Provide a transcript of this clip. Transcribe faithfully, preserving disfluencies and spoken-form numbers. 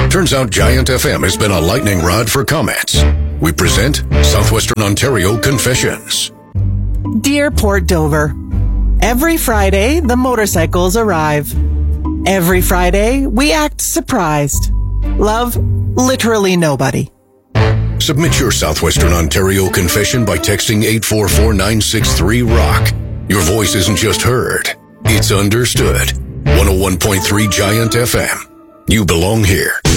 Turns out Giant F M has been a lightning rod for comments. We present Southwestern Ontario Confessions. Dear Port Dover, every Friday the motorcycles arrive. Every Friday we act surprised. Love literally nobody. Submit your Southwestern Ontario confession by texting eight four four nine six three ROCK. Your voice isn't just heard, it's understood. one oh one point three Giant F M. You belong here.